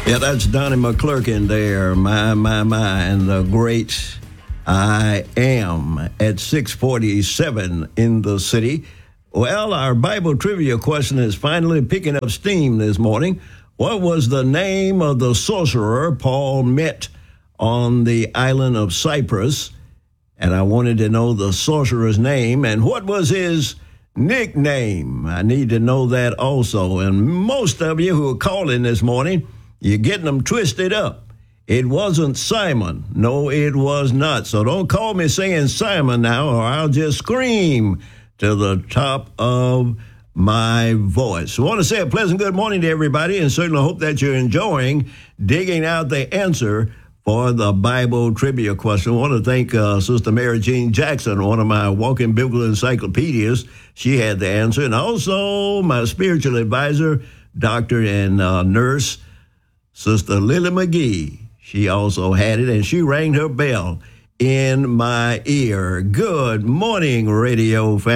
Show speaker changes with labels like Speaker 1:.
Speaker 1: Yeah, that's Donnie McClurkin there. My, and the great I Am at 647 in the city. Well, our Bible trivia question is finally picking up steam this morning. What was the name of the sorcerer Paul met on the island of Cyprus? And I wanted to know the sorcerer's name and what was his nickname. I need to know that also. And most of you who are calling this morning, you're getting them twisted up. It wasn't Simon. No, it was not. So don't call me saying Simon now, or I'll just scream to the top of my voice. I want to say a pleasant good morning to everybody, and certainly hope that you're enjoying digging out the answer for the Bible trivia question. I want to thank Sister Mary Jean Jackson, one of my walking biblical encyclopedias. She had the answer. And also my spiritual advisor, doctor and nurse, Sister Lily McGee. She also had it, and she rang her bell in my ear. Good morning, radio family.